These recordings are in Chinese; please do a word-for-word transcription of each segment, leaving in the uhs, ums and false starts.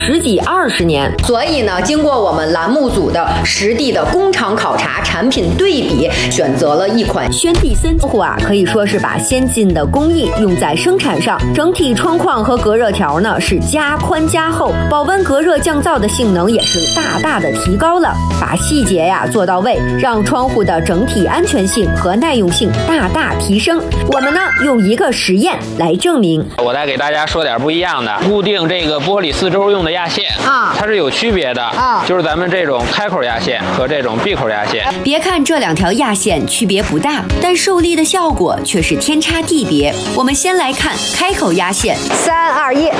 十几二十年。所以呢，经过我们栏目组的实地的工厂考察、产品对比，选择了一款轩蒂森窗户啊，可以说是把先进的工艺用在生产上。整体窗框和隔热条呢是加宽加厚，保温隔热降噪的性能也是大大的提高了，把细节呀做到位，让窗户的整体安全性和耐用性大大提升。我们呢用一个实验来证明。 我再给大家说点不一样的，固定这个玻璃四周用的压线啊，它是有区别的啊，就是咱们这种开口压线和这种闭口压线。 别看这两条压线区别不大，但受力的效果却是天差地别。我们先来看开口压线，三二一，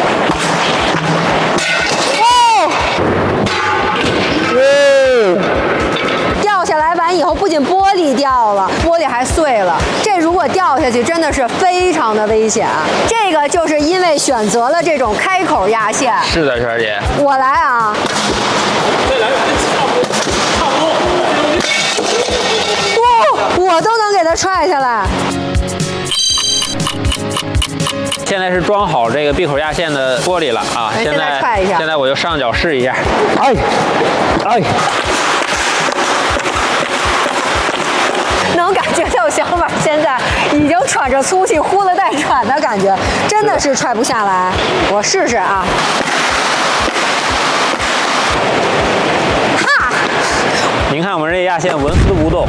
哦，掉下来完以后，不仅玻璃掉了，玻璃还碎了。这如果掉下去，真的是非常的危险。这个就是因为选择了这种开口压线。 是的，圈姐， 我来啊。 再来，差不多，差不多。 哇，我都能给它踹下来。 现在是装好这个闭口压线的玻璃了啊！ 现在踹一下，现在我就上脚试一下。哎，哎。 能感觉到小马现在已经喘着粗气，呼了带喘的感觉，真的是踹不下来。我试试啊！哈！ 您看我们这压线纹丝不动。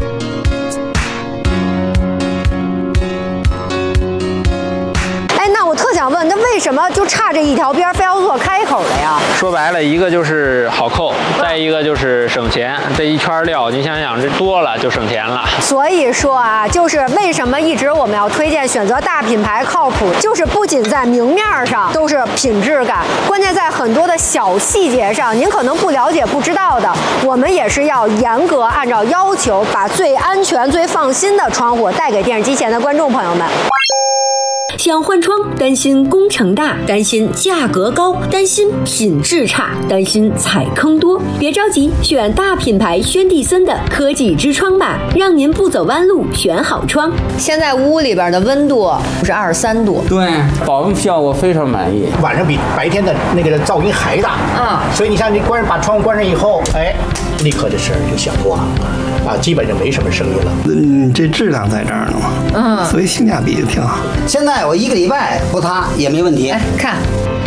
特想问，那为什么就差这一条边非要做开口的呀？ 说白了，一个就是好扣，再一个就是省钱。这一圈料，你想想，这多了就省钱了。 所以说啊，就是为什么一直我们要推荐选择大品牌靠谱，就是不仅在明面上都是品质感，关键在很多的小细节上，您可能不了解、不知道的，我们也是要严格按照要求，把最安全、最放心的窗户带给电视机前的观众朋友们。想换窗，担心工程大，担心价格高，担心品质差，担心踩坑多，别着急，选大品牌轩蒂森的科技之窗吧，让您不走弯路，选好窗。现在屋里边的温度是二十三度， 对，保温效果非常满意， 晚上比白天的那个噪音还大啊，所以你像你关把窗户关上以后，哎，立刻这声就小多了。啊，基本上没什么声音了。 嗯，这质量在这儿呢嘛，嗯，所以性价比就挺好。 现在我一个礼拜不塌也没问题。 哎，看。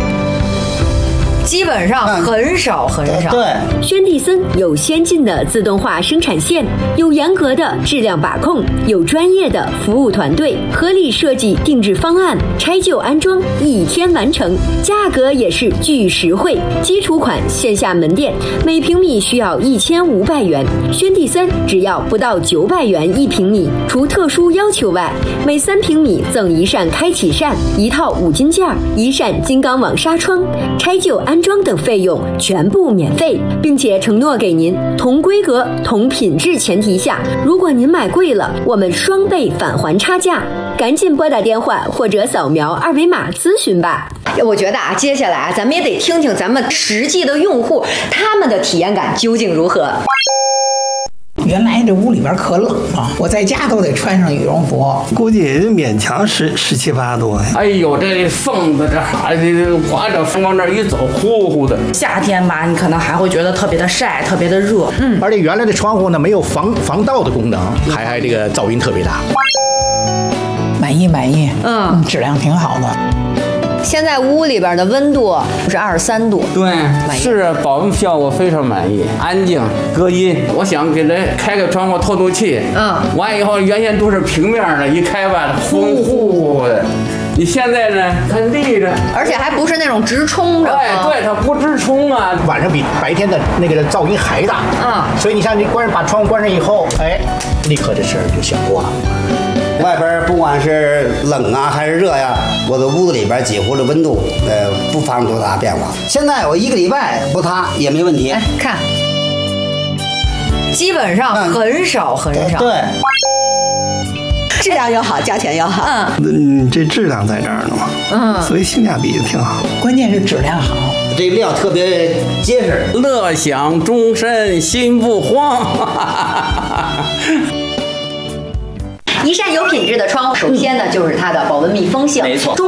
基本上很少很少。 对， 轩蒂森有先进的自动化生产线，有严格的质量把控，有专业的服务团队，合理设计定制方案，拆旧安装一天完成，价格也是巨实惠。基础款线下门店每平米需要一千五百元，轩蒂森只要不到九百元一平米。除特殊要求外，每三平米赠一扇开启扇，一套五金件，一扇金刚网纱窗，拆旧安装等费用全部免费，并且承诺给您同规格同品质前提下，如果您买贵了，我们双倍返还差价。赶紧拨打电话或者扫描二维码咨询吧。我觉得啊，接下来咱们也得听听咱们实际的用户他们的体验感究竟如何。 原来这屋里边可冷啊，我在家都得穿上羽绒服， 估计也就勉强十十七八度呀。 哎呦，这风的这哈的刮着风往那一走，呼呼的。 夏天吧，你可能还会觉得特别的晒，特别的热。 嗯，而且原来的窗户呢没有防防盗的功能，还还这个噪音特别大。 满意满意，嗯，质量挺好的。 现在屋里边的温度是二十三度， 对，是保温效果非常满意，安静隔音。我想给它开个窗户透透气，嗯，完以后原先都是平面的，一开吧风呼呼的。你现在呢，它立着， 而且还不是那种直冲着， 哎，对，它不直冲啊。 晚上比白天的那个噪音还大，嗯，所以你像你关把窗户关上以后，哎，立刻这声就小多了。 外边不管是冷啊还是热呀，我的屋子里边几乎的温度呃不发生多大变化。现在我一个礼拜不塌也没问题。 哎，看，基本上很少很少。 对。 质量又好，价钱又好。 嗯，嗯，这质量在这儿呢嘛，嗯，所以性价比就挺好。 关键是质量好， 这料特别结实。 乐享终身心不慌。 一扇有品质的窗，首先呢就是它的保温密封性。 没错。